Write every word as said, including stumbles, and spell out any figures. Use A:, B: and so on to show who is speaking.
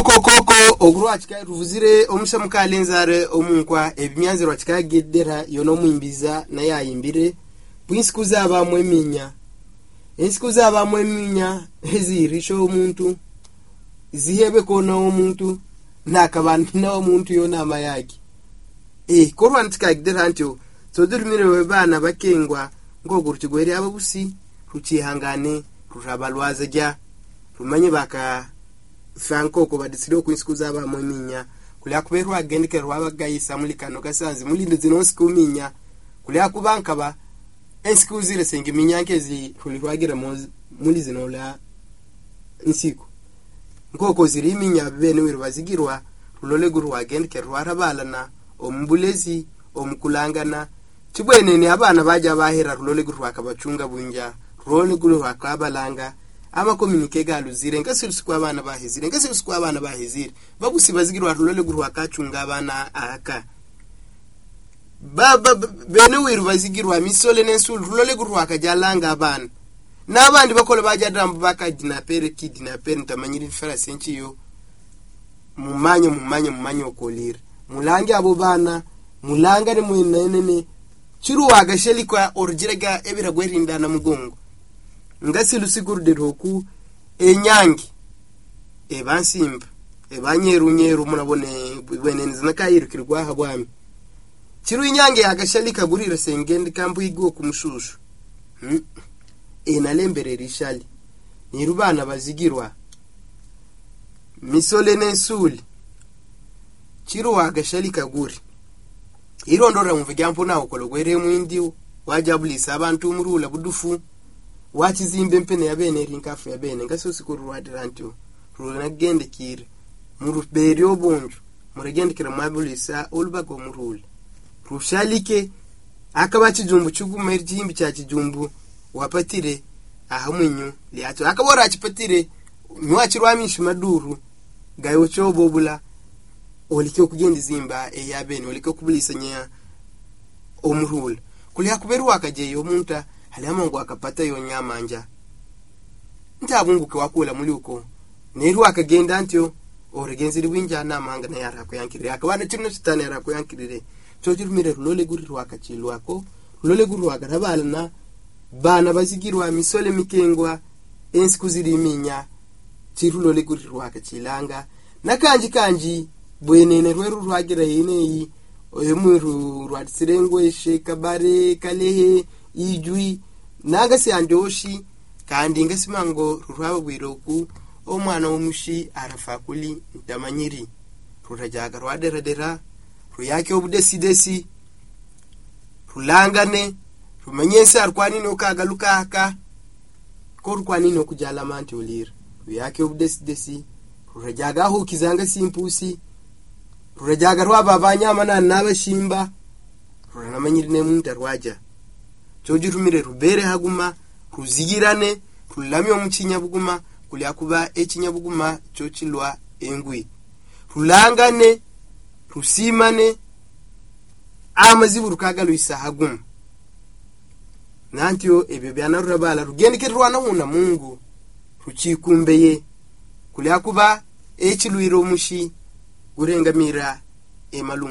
A: koko koko oguru achika ruvuzire omusha mukalenzare omunkwa ebimyanziro achika gedera yono mwimbiza na yayimbire bwinsiku zaba mweminya ensiku zaba mweminya ezirisho omuntu zihebe kona omuntu nakabantu na omuntu yona amayaki eh korwa ntika gedera ntyo todurumire webana bakengwa ngoguru kigweri ababusi rucihangane rurabalwaza ja rumanye baka Franco ko badisiro kwinsiku zaba mweminya kulya kuberwa agendeke rwabagayisa mulikano kasanzi mulinde zinonsi kuminya kulya kubanka ba ensiku zire senge minyankezi kulirwagira muli zinola nsiku nkoko ziri iminya bene wirwazigirwa rulole guru agendeke rwarabalana ombulezi omkulangana kibwene ni abana baja bahera rulole guru akabacunga bunja rulole guru akabalanga ama komunike galuzire ngasirusiku abana bahezire ngasirusiku abana bahezire babusi bazigirwa rulole guru akacunga abana aka baba bene wiru bazigirwa misole nensul rulole guru akajalanga abana nabandi bakole bajadambu bakadina pere kidina pere ntamanyiri fera senchiyo mumanyo mumanyo mumanyo kolira mulange abo bana mulanga ne mwenene chiru agasheli kwa orjirega ebira gwerinda na mugongo ngasi lusiguru de roku enyangi ebansimba ebanyeru nyeru munabone bwene nzinakayirukirwa habwami chiru inyange agashalika gurira sengende kambu igo kumushushu hmm? Enalembere rishali nirubana bazigirwa misole nensuli chiru agashalika guri irondora mvugampo nawo kologwere mwindi wajabulisa abantu umurula budufu wachizimbe mpene yabene rinkafu yabene ngasosikuru radirantu runa gende kire muruberi obonjo muragende kira mabulisa olubago murula rushalike akabachi jumbu chuguma irjimbi cha kijumbu wapatire ahamwenyu liacho akabora achipatire nywachirwamisha maduru gayo chobobula olikyo kugenda zimba eyabene olikyo kubulisa nya omurula kulya kuberwa akaje omuntu halama ngo akapata yo nyamanja ntabunguke wakula muliko neru akagenda ntyo oregenziri winja na manga na yara ko yankirire akabana chino sitane yara ko yankirire chojirumire rulole guri rwakachilwako rulole guri rwagarabalana bana bazigirwa misole mikengwa ensiku ziri iminya chirulole guri rwakachilanga nakanji kanji bwenene rweru rwagira yeneyi oyemuru rwatsirengwe shekabare kalehe ijui naga se andoshi kandi ngasimango ruraba bwiroku omwana omushi arafakuli ndamanyiri rurajaga rwadera dera ruyake obudesi desi rulangane rumanyese arkwani no kagaluka aka korkwani no kujala manti ulira ruyake obudesi desi rurajaga ho kizanga simpusi rurajaga rwaba abanyama na nabashimba ruranamanyiri ne muntu rwaja chojirumire rubere haguma ruzigirane rulamye omuchinya buguma kulya kuba echinya buguma chochilwa engwi rulangane rusimane amazibu rukagalwisa haguma nantyo ebyo byana rurabala rugendekirwa na muna Mungu ruchikumbeye kulya kuba echilwiro mushi gurengamira emalu